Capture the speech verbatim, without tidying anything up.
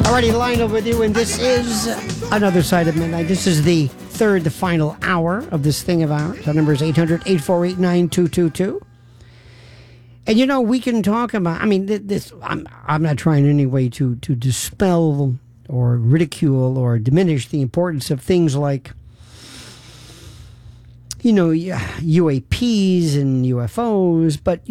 Alrighty, Lionel with you, and this is Another Side of Midnight. This is the third, the final hour of this thing of ours. Our number is eight hundred, eight four eight, nine two two two. And, you know, we can talk about, I mean, this. I'm, I'm not trying in any way to, to dispel or ridicule or diminish the importance of things like, you know, U A Ps and U F Os, but